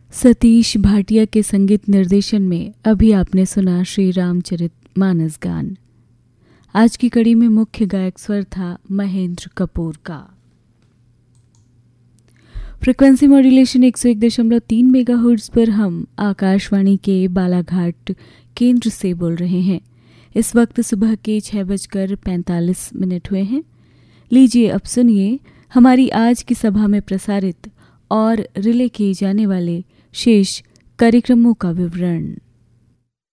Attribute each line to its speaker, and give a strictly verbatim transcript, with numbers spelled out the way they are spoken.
Speaker 1: सतीश भाटिया के संगीत निर्देशन में अभी आपने सुना श्री रामचरितमानस गान। आज की कड़ी में मुख्य गायक स्वर था महेंद्र कपूर का। फ्रीक्वेंसी मॉड्यूलेशन एक सौ एक दशमलव तीन मेगाहर्ट्ज पर हम आकाशवाणी के बालाघाट केंद्र से बोल रहे हैं। इस वक्त सुबह के छह बजकर पैंतालीस मिनट हुए हैं। लीजिए अब सुनिए हमारी आज की सभा में प्रसारित और रिले किए जाने वाले शेष कार्यक्रमों का विवरण।